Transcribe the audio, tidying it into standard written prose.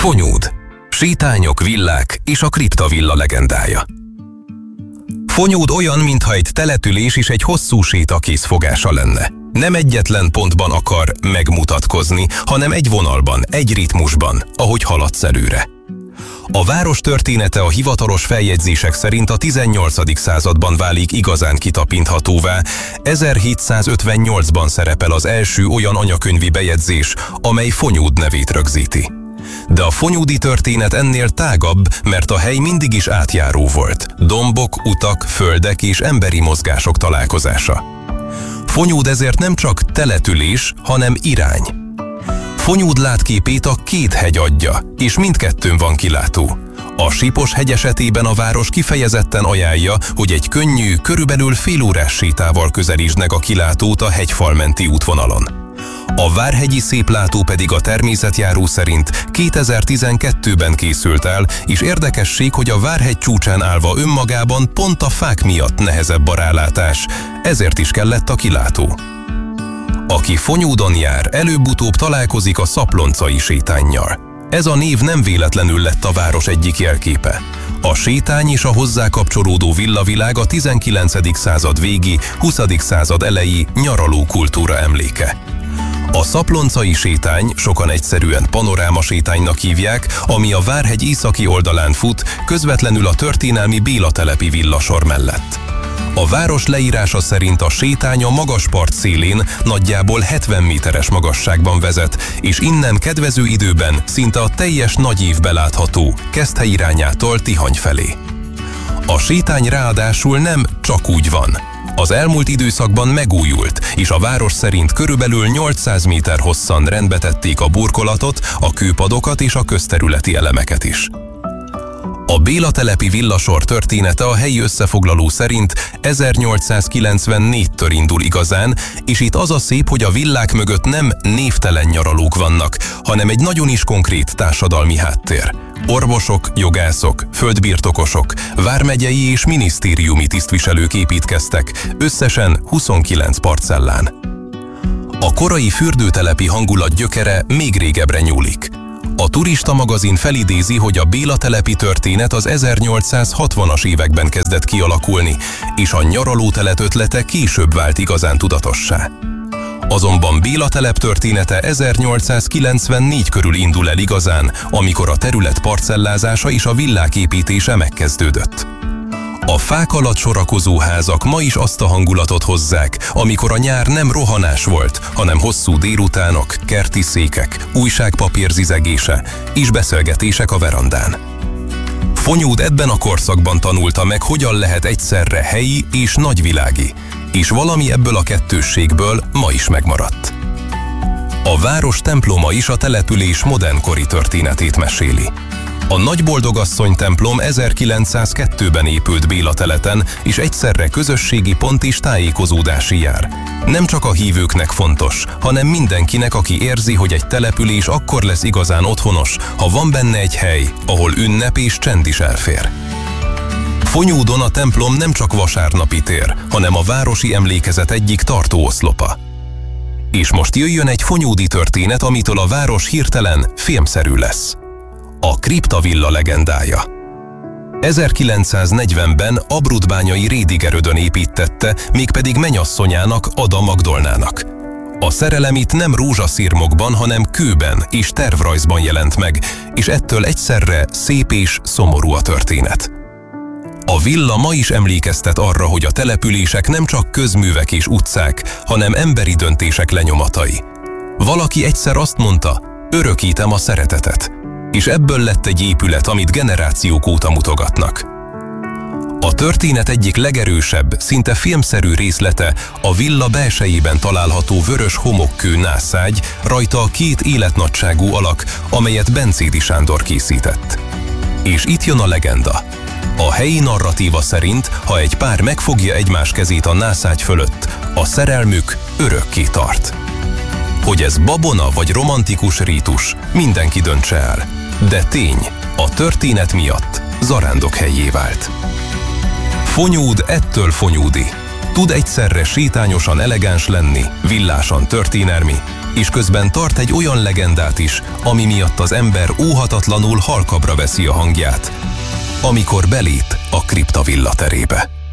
Fonyód, sétányok, villák és a kriptavilla legendája. Fonyód olyan, mintha egy teletülés és egy hosszú séta készfogása lenne. Nem egyetlen pontban akar megmutatkozni, hanem egy vonalban, egy ritmusban, ahogy haladsz előre. A város története a hivatalos feljegyzések szerint a 18. században válik igazán kitapinthatóvá. 1758-ban szerepel az első olyan anyakönyvi bejegyzés, amely Fonyód nevét rögzíti. De a fonyódi történet ennél tágabb, mert a hely mindig is átjáró volt. Dombok, utak, földek és emberi mozgások találkozása. Fonyód ezért nem csak teletülés, hanem irány. Fonyód látképét a két hegy adja, és mindkettőn van kilátó. A Sipos hegy esetében a város kifejezetten ajánlja, hogy egy könnyű, körülbelül félórás sétával közelítsd meg a kilátót a hegyfal menti útvonalon. A Várhegyi széplátó pedig a természetjáró szerint 2012-ben készült el, és érdekesség, hogy a Várhegy csúcsán állva önmagában pont a fák miatt nehezebb a rálátás, ezért is kellett a kilátó. Aki Fonyódon jár, előbb-utóbb találkozik a Szapploncai sétánnyal. Ez a név nem véletlenül lett a város egyik jelképe. A sétány és a hozzá kapcsolódó villavilág a 19. század végi, 20. század elejé nyaraló kultúra emléke. A Szapploncai sétány sokan egyszerűen panorámasétánynak hívják, ami a Várhegy északi oldalán fut, közvetlenül a történelmi Béla telepi villasor mellett. A város leírása szerint a sétány a magas part szélén nagyjából 70 méteres magasságban vezet, és innen kedvező időben szinte a teljes nagyívbe látható, Keszthely irányától Tihany felé. A sétány ráadásul nem csak úgy van. Az elmúlt időszakban megújult, és a város szerint körülbelül 800 méter hosszan rendbe tették a burkolatot, a kőpadokat és a közterületi elemeket is. A Béla telepi villasor története a helyi összefoglaló szerint 1894-től indul igazán, és itt az a szép, hogy a villák mögött nem névtelen nyaralók vannak, hanem egy nagyon is konkrét társadalmi háttér. Orvosok, jogászok, földbirtokosok, vármegyei és minisztériumi tisztviselők építkeztek, összesen 29 parcellán. A korai fürdőtelepi hangulat gyökere még régebbre nyúlik. A Turista magazin felidézi, hogy a Béla telepi történet az 1860-as években kezdett kialakulni, és a nyaralótelep ötlete később vált igazán tudatossá. Azonban Béla telep története 1894 körül indul el igazán, amikor a terület parcellázása és a villák építése megkezdődött. A fák alatt sorakozó házak ma is azt a hangulatot hozzák, amikor a nyár nem rohanás volt, hanem hosszú délutánok, kerti székek, újságpapír zizegése és beszélgetések a verandán. Fonyód ebben a korszakban tanulta meg, hogyan lehet egyszerre helyi és nagyvilági, és valami ebből a kettősségből ma is megmaradt. A város temploma is a település modernkori történetét meséli. A Nagyboldogasszony templom 1902-ben épült Béla teleten, és egyszerre közösségi pont és tájékozódási jár. Nem csak a hívőknek fontos, hanem mindenkinek, aki érzi, hogy egy település akkor lesz igazán otthonos, ha van benne egy hely, ahol ünnep és csend is elfér. Fonyódon a templom nem csak vasárnapi tér, hanem a városi emlékezet egyik tartóoszlopa. És most jöjjön egy fonyódi történet, amitől a város hirtelen filmszerű lesz. A kriptavilla legendája. 1940-ben Abrudbányai Rédigerödön építtette, mégpedig menyasszonyának, Ada Magdolnának. A szerelem itt nem rózsaszirmokban, hanem kőben és tervrajzban jelent meg, és ettől egyszerre szép és szomorú a történet. A villa ma is emlékeztet arra, hogy a települések nem csak közművek és utcák, hanem emberi döntések lenyomatai. Valaki egyszer azt mondta, örökítem a szeretetet. És ebből lett egy épület, amit generációk óta mutogatnak. A történet egyik legerősebb, szinte filmszerű részlete a villa belsejében található vörös homokkő nászágy, rajta a két életnagyságú alak, amelyet Bencédi Sándor készített. És itt jön a legenda. A helyi narratíva szerint, ha egy pár megfogja egymás kezét a nászágy fölött, a szerelmük örökké tart. Hogy ez babona vagy romantikus rítus, mindenki döntse el. De tény, a történet miatt zarándokhelyé vált. Fonyód ettől fonyódi. Tud egyszerre sétányosan elegáns lenni, villásan történelmi, és közben tart egy olyan legendát is, ami miatt az ember óhatatlanul halkabbra veszi a hangját, amikor belép a kriptavilla terébe.